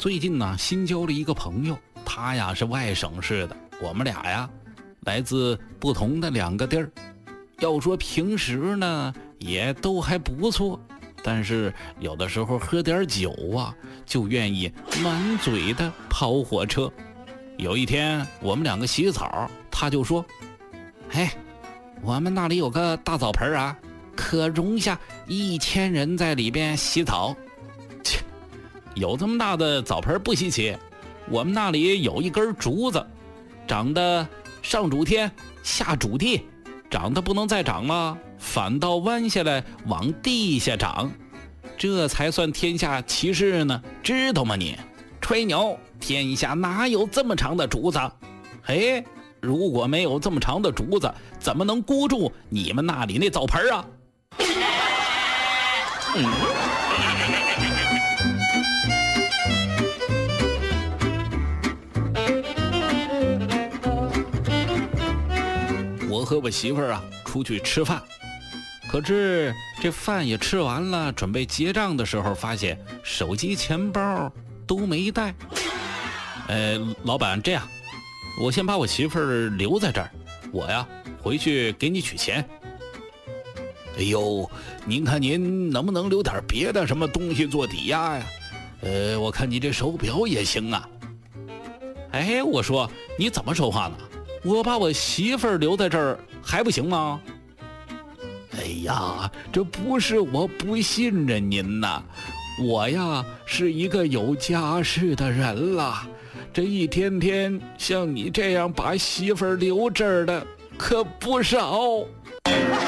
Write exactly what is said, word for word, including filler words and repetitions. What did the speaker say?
最近呢新交了一个朋友，他呀是外省市的，我们俩呀来自不同的两个地儿。要说平时呢也都还不错，但是有的时候喝点酒啊，就愿意满嘴的跑火车。有一天我们两个洗澡，他就说：嘿，我们那里有个大澡盆啊，可容下一千人在里边洗澡。切，有这么大的澡盆不稀奇，我们那里有一根竹子，长得上主天下主地，长得不能再长了，反倒弯下来往地下长，这才算天下奇事呢，知道吗你？吹牛，天下哪有这么长的竹子？嘿，如果没有这么长的竹子，怎么能箍住你们那里那澡盆啊？嗯，我和我媳妇儿啊出去吃饭，可是这饭也吃完了，准备结账的时候，发现手机钱包都没带。呃，老板，这样，我先把我媳妇儿留在这儿，我呀回去给你取钱。哎呦，您看您能不能留点别的什么东西做抵押呀？呃，我看你这手表也行啊。哎，我说你怎么说话呢？我把我媳妇儿留在这儿还不行吗？哎呀，这不是我不信任您呐，我呀是一个有家室的人了，这一天天像你这样把媳妇儿留这儿的可不少。